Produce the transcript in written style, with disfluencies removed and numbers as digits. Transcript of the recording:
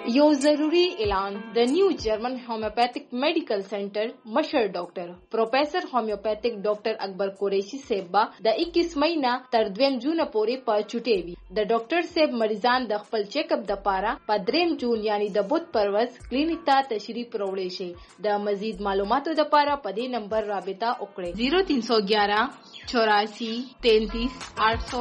یو ضروری اعلان د نیو جرمن هومیوپیتھک میډیکل سنټر مشر ډاکټر پروفیسر هومیوپیتھک ډاکټر اکبر قریشی صاحب د 21 مئی نه تر 2 جون پورې په چټي وي د ډاکټر صاحب مریضان د خپل چیک اپ د پاره په 3 جون یعنی د بوت پرورز کلینیک ته تشریف وروړي شي د مزید معلوماتو د پاره په دې نمبر رابطه وکړئ 0311 84 33 800